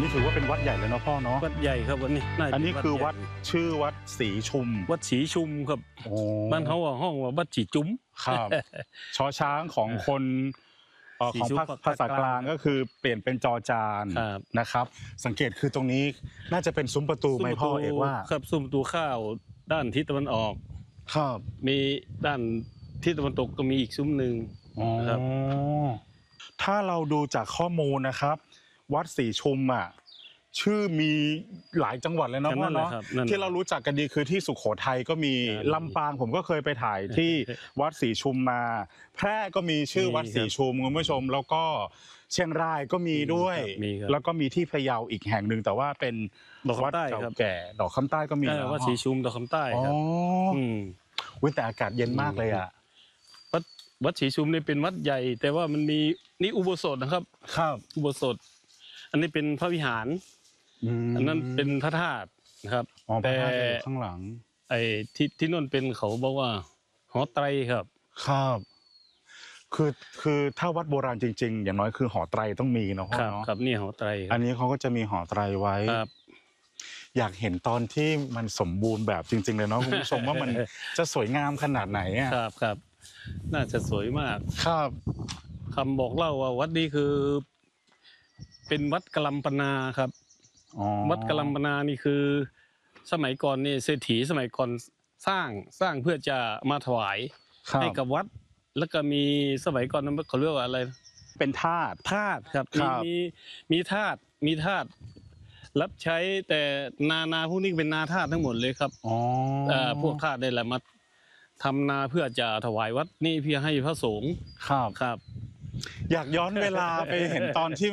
นี้ถือว่าเป็นวัดใหญ่เลยเนาะพ่อเนาะวัดใหญ่ครับวันนี้อันนี้คือวัดชื่อวัดศรีชุมวัดศรีชุมครับบ้านเขาว่าห้องว่าวัดศรีจุ้มครับชอช้างของคนของภาษากลางก็คือเปลี่ยนเป็นจอจานนะครับสังเกตคือตรงนี้น่าจะเป็นซุ้มประตูไหมพ่อเอกว่าครับซุ้มประตูข้าวด้านทิศตะวันออกครับมีด้านทิศตะวันตกก็มีอีกซุ้มหนึ่งครับถ้าเราดูจากข้อมูลนะครับวัดศรีชุมอ่ะชื่อมีหลายจังหวัดเลยเนาะพ่อเนาะที่เรารู้จักกันดีคือที่สุโขทัยก็มีลำปางผมก็เคยไปถ่ายที่วัดศรีชุมมาแพร่ก็มีชื่อวัดศรีชุมคุณผู้ชมแล้วก็เชียงรายก็มีด้วยแล้วก็มีที่พะเยาอีกแห่งหนึ่งแต่ว่าเป็นวัดเก่าแก่ดอกคำใต้ก็มีวัดศรีชุมดอกคำใต้ครับแต่อากาศเย็นมากเลยอ่ะวัดศรีชุมนี่เป็นวัดใหญ่แต่ว่ามันมีนี่อุโบสถนะครับครับอุโบสถอันนี้เป็นพระวิหารอันนั้นเป็นพระธาตุนะครับแต่ข้างหลังไอ้ที่นั่นเป็นเขาบอกว่าหอไตรครับครับคือถ้าวัดโบราณจริงๆอย่างน้อยคือหอไตรต้องมีเนาะพ่อเนาะครับนี่หอไตรอันนี้เขาก็จะมีหอไตรไว้อยากเห็นตอนที่มันสมบูรณ์แบบจริงๆเลยเนาะคุณผู้ชมว่ามันจะสวยงามขนาดไหนอ่ะครับน่าจะสวยมากครับคำบอกเล่าว่าวัดนี้คือเป็นวัดกลัมปนาครับวัดกลัมปนานี่คือสมัยก่อนนี่เศรษฐีสมัยก่อนสร้างเพื่อจะมาถวายให้กับวัดแล้วก็มีสมัยก่อนนั้นเขาเรียกว่าอะไรเป็นทาสครับมีทาสรับใช้แต่นาพวกนี้เป็นนาทาสทั้งหมดเลยครับพวกทาสได้แหละมาทำนาเพื่อจะถวายวัดนี่เพื่อให้พระสงฆ์ครับอยากย้อนเวลาไปเห็นตอนที่